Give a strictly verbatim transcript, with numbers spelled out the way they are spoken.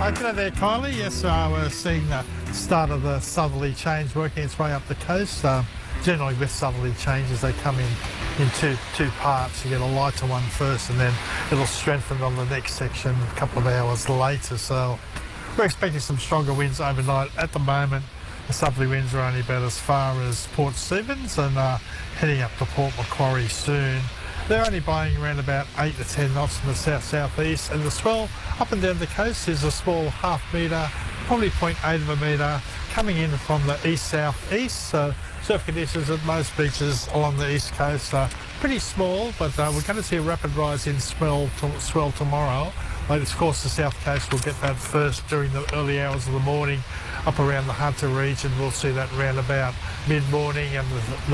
Okay there, Kylie. Yes, uh, we're seeing the start of the southerly change working its way up the coast. Um, generally with southerly changes, they come in in two, two parts. You get a lighter one first and then it'll strengthen on the next section a couple of hours later. So we're expecting some stronger winds overnight. At the moment, the southerly winds are only about as far as Port Stephens and uh, heading up to Port Macquarie soon. They're only blowing around about eight to ten knots in the south-southeast, and the swell up and down the coast is a small half metre, probably zero point eight of a metre, coming in from the east-southeast. So surf conditions at most beaches along the east coast are pretty small, but uh, we're going to see a rapid rise in swell, to, swell tomorrow. But of course the south coast will get that first during the early hours of the morning. Up around the Hunter region we'll see that round about mid-morning, and the, the